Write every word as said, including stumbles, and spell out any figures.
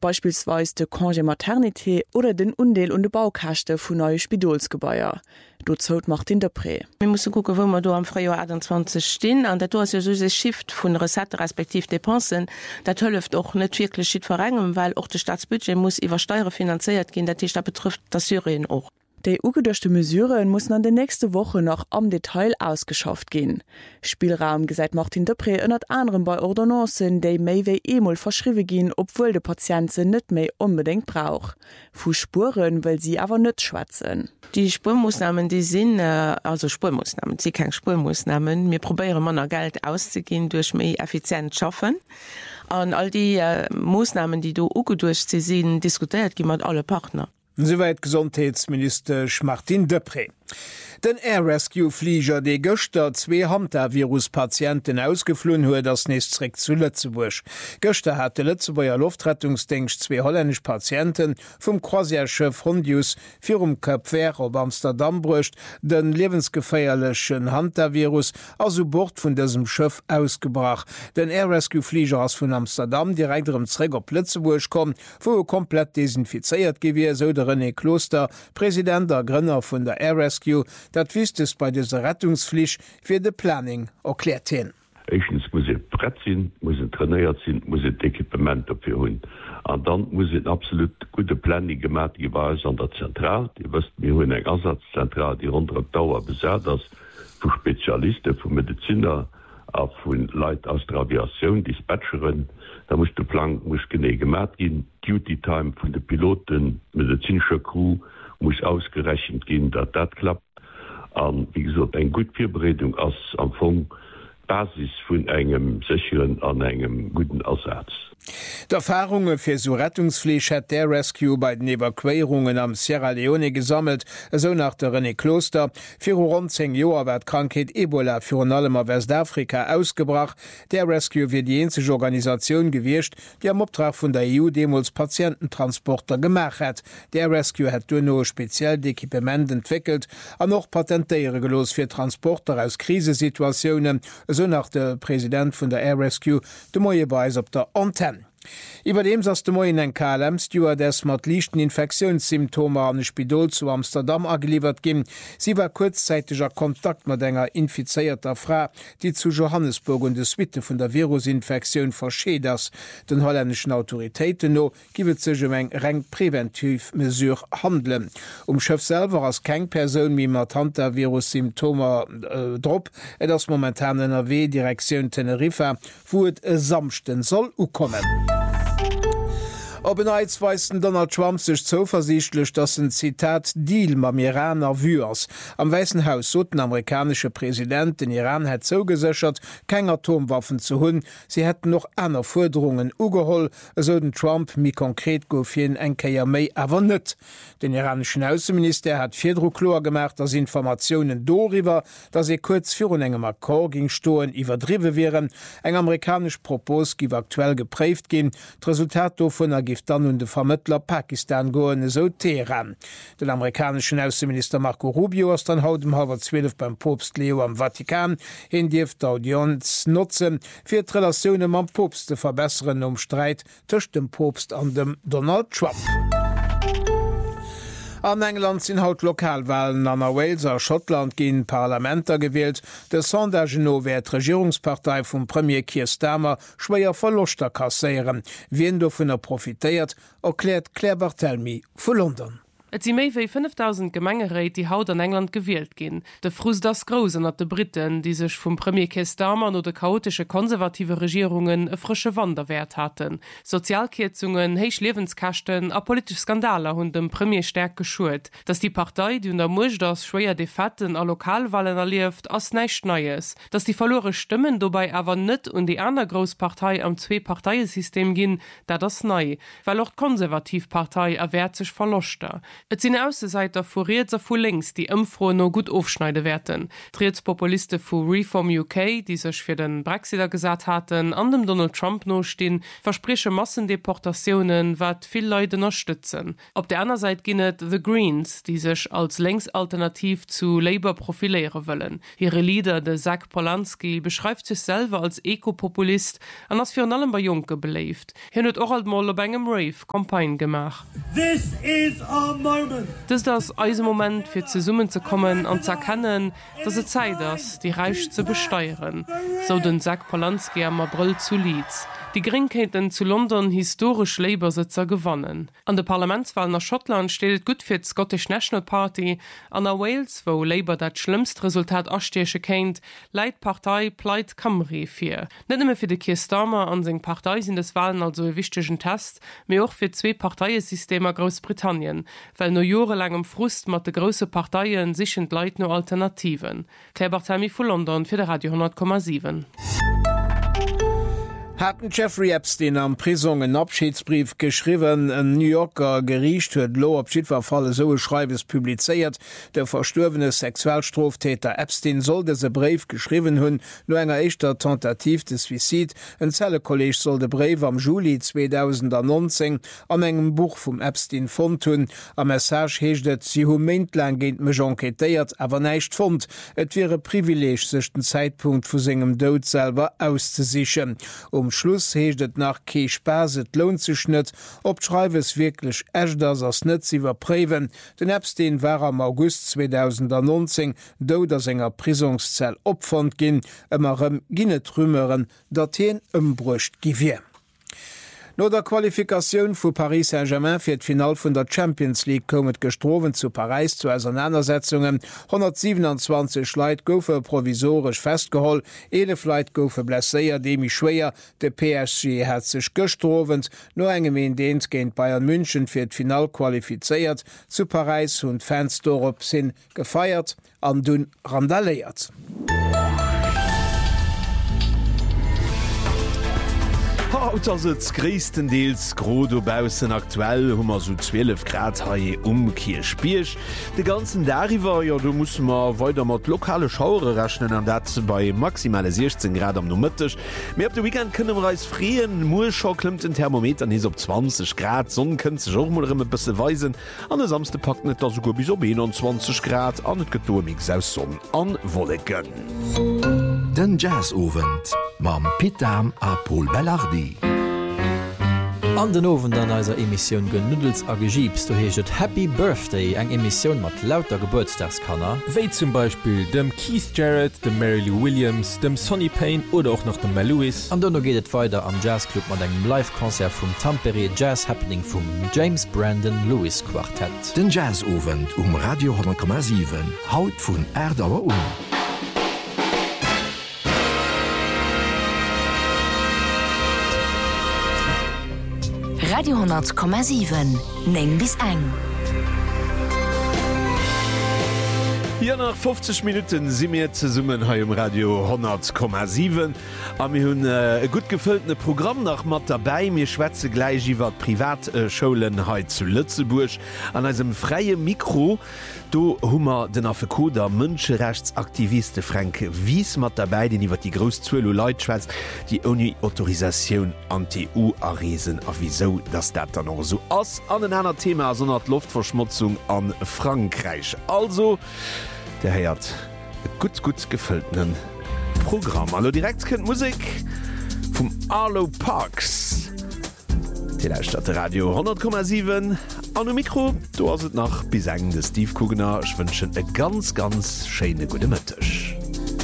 beispielsweise de Congé Maternité oder den Undeel und de Baukachte vun neue Spidolsgebäier. Du zout macht in der Prä. Wir müssen gucken, wo wir do am Frühjahr achtundzwanzig stehen. Und da ist ja so ein Shift von Recetten respektive Depensen. Das hilft auch nicht wirklich shit verringern, weil auch das Staatsbudget muss über Steuern finanziert gehen. Das das betrifft das Syrien auch. Die ugedurchte Mesuren müssen an der nächste Woche noch am Detail ausgeschafft gehen. Spielraum, gesagt Martin Depré, unter anderem bei Ordonnancen, die mehr wie einmal verschrieben gehen, obwohl der Patient sie nicht mehr unbedingt braucht. Für Spuren will sie aber nicht schwatzen. Die Spurmaßnahmen, die sind, also Spurmaßnahmen, sie keine Spurmaßnahmen. Wir probieren immer Geld auszugehen durch mehr effizient schaffen. Und all die äh, Maßnahmen, die du auch durchziehen, diskutiert gehen mit allen Partnern. Soweit Gesundheitsminister Martin Depré. Den Air Rescue Flieger de Göster zwei Hantaviruspatienten ausgeflohen huet das nächstrek zu Lützeburg. Göster hat de Lützeburger Luftrettungsdienst zwei holländisch Patienten vom Croisièreschiff Hondius vier um Cap Vert op Amsterdam brucht den lebensgefeierlichen Hantavirus also Bord von diesem Schiff ausgebracht. Den Air Rescue Flieger aus von Amsterdam direkt im Träger Lützeburg kommt, wo er komplett desinfiziert gewesen, so der René Kloster, Präsident der Gründer von der Air Rescue, dat wisst es bei dieser Rettungspflicht für de Planning erklärt hin. Erstens muss es brett sein, muss es trainiert sein, muss es Equipment dafür haben. Und dann muss es absolut gute Planning gemacht werden an der Zentral. Die wisst, wir haben eine Ersatzzentrale, die rund um Dauer besetzt ist, für Spezialisten, für Mediziner, auch von Leuten aus der Aviation, Dispatcherin. Da muss der Plan muss genau gemacht gehen. Duty Time von den Piloten, medizinischer Crew muss ausgerechnet gehen, dass das klappt. Um, wie gesagt, eine gute Vorbereitung als am Anfang Basis von einem sicheren an einem guten Ersatz. Die Erfahrungen für so Rettungspflicht hat der Rescue bei den Evakuierungen am Sierra Leone gesammelt, so nach der René Kloster. Für rund zehn Jahre wird Krankheit Ebola für allem in Westafrika ausgebracht. Der Rescue wird die einzige Organisation gewesen, die am Auftrag von der E U damals Patiententransporter gemacht hat. Der Rescue hat nur speziell Equipment entwickelt und auch Patentiere gelost für Transporter aus Krisensituationen, so nach der Präsident von der Air Rescue, der neue Beweis auf der Antenne. Überdem ass de Moien eng K L M-Stewardess mat lichten Infektionssymptome an Spidol zu Amsterdam ageliefert gin. Sie war kurzzeitiger Kontakt mat enger infizierter Frau, die zu Johannesburg und de Suite vun der Virusinfektion verscheet ass. Den holländischen Autoritäten no giwet sech um eng reng Präventivmesur handeln. Um Schëf selber ass keng Persoun mi mat Hantavirussymptome äh, drop, et ass momentan N R W-Direktion Teneriffa, wo et e samchten soll ukommen. Ob en Eiz weisten Donald Trump sech zuversichtlich, dass ein Zitat Deal mam Iraner würs. Am Weißen Haus so den amerikanische Präsident den Iran hat zugesichert, kein Atomwaffen zu hunn. Sie hätten noch andere Forderungen ugeholl, so den Trump mi konkret gofien enkeier méi awer net. Den iranischen Außenminister hat Fiedruchlor gemacht, dass Informationen doriwer, dass sie kurz für un engem Akkor ging stoen iwwerdriwe wären. Eng amerikanisch Propos giw aktuell geprägt gin. Das Resultat davon ergibt dann und de Vermittler Pakistan goen so Teheran. Den amerikanischen Außenminister Marco Rubio ist dann haut um halb zwölf beim Papst Leo am Vatikan hin dieft der Audienz nutzen, fir d Relationen am Papst zu verbessern um Streit zwischen dem Papst an dem Donald Trump. An England sind haut Lokalwahlen an der Waleser Schottland gehen Parlamenter gewählt. Der Sondage no wird die Regierungspartei vom Premier Keir Starmer schwer Verluster kassieren. Wen davon er profitiert, erklärt Claire Barthelmy von London. Et si méi wéi fünftausend Gemengeréit die haut an England gewählt gin. De Frus das Grosen at de Briten, die sech vum Premier Keir Starmer no de chaotische konservative Regierungen e frische Wanderwert hatten. Sozialkezungen, heich Lebenskachten a polisch Skandaler hunn dem Premier stärk geschult. Dass die Partei, die unter Much das schwéier Defatten a Lokalwahlen erlieft, ass neicht Neues. Dass die verlore Stimmen dobei awer net und die aner Großpartei am Zwei-Parteiensystem ginn, da das neu, weil auch Konservativpartei erwehrt sich verlochter. Et sinn Ausseseiter Furiertzer vu links, die ëmfro no gut aufschneide werden. Trietspopuliste vu Reform U K, die sech fir den Brexiter gesat hatten, an dem Donald Trump no stehn, verspreche Massendeportationen, wat viel Leute unterstützen. Op der anderen Seite ginnet The Greens, die sech als Längsalternativ zu Labour profiliere wollen. Ihre Leader, de Zach Polanski, beschreibt sich selber als Ekopopulist an as für allem bei Junke beleeft. Hin huet och alt mal op engem Rave Kampagne gemacht. This is our moment. Das ist das Eisemoment fir ze summen zu kommen an zu erkennen, dass es Zeit ist, die Reich zu besteuern. So den Zach Polanski am April zu Leeds. Die Grinketen zu London historisch Labour-Sitzer gewonnen. An der Parlamentswahl nach Schottland steht gut für die Scottish National Party. An der Wales, wo Labour das schlimmste Resultat ausstechen kennt, leiht Partei Plaid Cymru für. Nicht nur für die Keir Starmer an seine Partei sind das Wahlen also ein wichtiger Test, aber auch für zwei Parteiensysteme Großbritannien, weil nur jahrelangem Frust mit den großen Parteien sich und Leute nur Alternativen. Claire Barthélemy von London für die Radio hundert Komma sieben. Hatten Jeffrey Epstein am Prisung en Abschiedsbrief geschrieben, en New Yorker Gericht huet lo Abschiedverfalle so Schreibes publizeiert, der verstorbene Sexualstraftäter Epstein sollte se Brief geschrieben hunn, no enger echtter Tentativ de Suizid. En Zellekolleg soll de Brief am Juli zweitausendneunzehn an engem Buch vum Epstein fond hunn. Am Message heeschtet sie hun Mäntlein géint mech enquetéiert, awer neicht fond. Et wäre Privileg sech den Zeitpunkt vu segem Doud selber auszusichen. Um Schluss heeschtet nach kee Spaset lohnt sech net, ob schreiwes wirklich echt das ass net iwwer prewen. Den Epstein war am August zweitausendneunzehn do der senger Prisungszell opfand ginn, ëmmerem ginnet rümmeren, dat hien ëmbrucht giwier. No der Qualifikation vu Paris Saint-Germain fir d Final vun der Champions League komet gestrowen zu Paris zu Auseinandersetzungen. hundertsiebenundzwanzig Leiit goufe provisorisch festgeholl, elef Leiit goufe blesséier, demi schwéier, de P S G hat sech gestrowend, no engem deint géint Bayern München fir d Final qualifizeiert, zu Paris hun Fans dorop sinn gefeiert, an dun randaléiert. Haut ass et gréestendeels Grodobausen aktuell hummer so zwölf Grad haie umkier Spiech. De ganzen Dariwer ja du muss ma weiter mat lokale Schaure rechnen an dat bei maximale sechzehn Grad am Nomëttech. Meer op de Weekend kënne reis frien Muschau klemmt den Thermometer nees op zwanzig Grad Sonn kënnt sech och mal ëmme bësse weisen. An de samste pakt net as go bis op einundzwanzig Grad an et Getomig saus Sonn an wolle gënnen. Den Jazzowend mam Pitam a Paul Bellardi. An den Owen an eiser Emissionioun gën Nudels a Gegiebs, du heeget Happy Birthday eng Emissionioun mat lauter Geburtstagskanner. Wéi zum Beispiel dem Keith Jarrett, dem Mary Lou Williams, dem Sonny Payne oder auch noch dem Mel Lewis. An donno gehtet weiter am Jazzclub mat engem Live-Konzert vum Tampere Jazz Happening vum James Brandon Lewis Quartett. Den Jazzowend um Radio hundert Komma sieben Haut vun Erdauer um. Radio hundert Komma sieben Neng bis eng. Hier nach fünfzig Minuten si mir ze summen ha um Radio hundert Komma sieben. Am mir hunn äh, e gut gefülltene Programm nach mat dabei. Mir schwätze gleich iwwer Privatschulen he zu Lützeburg an einem freie Mikro. Do hummer den Afekoder Mënscherechtsaktiviste Frank Wies mat dabei, den iwwer die Grozuelo Leiitschwz die oni Autorisaioun an T U aresen a wieso dats dat dann noch so ass an den einer Thema sonnner Luftverschmutzung an Frankreich. Also der heiert e gut gut gefülltenen Programm. Allo direkt kennt Musik vum Arlo Parks. Telestadt Radio hundert Komma sieben an dem Mikro, du hast nach bis eng de Steve Kugener, ich wünschen e ganz ganz schöne gute Mittag.